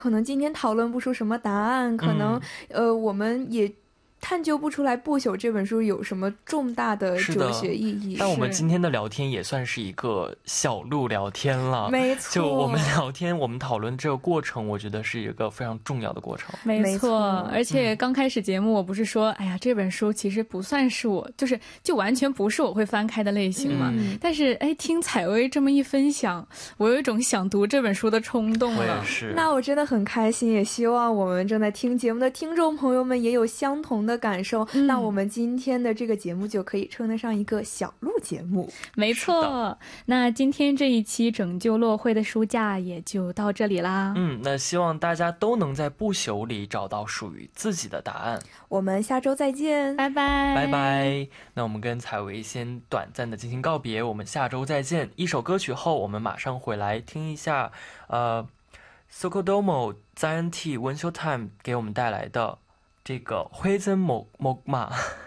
可能今天讨论不出什么答案，可能我们也探究不出来不朽这本书有什么重大的哲学意义。 但我们今天的聊天也算是一个小路聊天了， 没错， 就我们聊天我们讨论这个过程，我觉得是一个非常重要的过程。 没错，而且刚开始节目我不是说哎呀这本书其实不算是我就完全不是我会翻开的类型嘛，但是听采薇这么一分享，我有一种想读这本书的冲动了。 我也是。 那我真的很开心，也希望我们正在听节目的听众朋友们也有相同的感受，那我们今天的这个节目就可以称得上一个小路节目。 没错，那今天这一期拯救落灰的书架也就到这里啦。 那希望大家都能在不朽里找到属于自己的答案。 我们下周再见， 拜拜拜拜。那我们跟采薇先短暂的进行告别，我们下周再见。一首歌曲后我们马上回来听一下Sokodomo Zion T 文秀 Time 给我们带来的这个灰真木马